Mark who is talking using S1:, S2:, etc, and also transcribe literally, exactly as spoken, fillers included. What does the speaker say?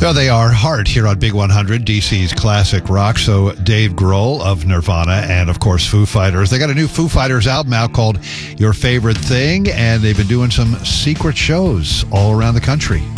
S1: There they are, Heart, here on Big one hundred, D C's classic rock. So Dave Grohl of Nirvana and, of course, Foo Fighters. They got a new Foo Fighters album out called Your Favorite Thing, and they've been doing some secret shows all around the country.